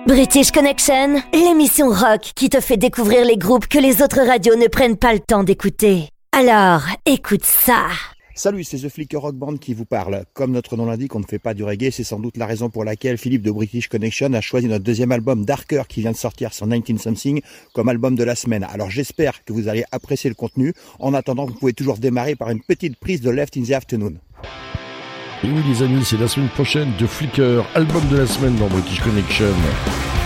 British Connection, l'émission rock qui te fait découvrir les groupes que les autres radios ne prennent pas le temps d'écouter. Alors, écoute ça. Salut, c'est The Flicker Rock Band qui vous parle. Comme notre nom l'indique, on ne fait pas du reggae, c'est sans doute la raison pour laquelle Philippe de British Connection a choisi notre deuxième album Darker qui vient de sortir sur 19 Something comme album de la semaine. Alors j'espère que vous allez apprécier le contenu. En attendant, vous pouvez toujours démarrer par une petite prise de Left in the Afternoon. Et oui les amis, c'est la semaine prochaine de Flicker, album de la semaine dans British Connection.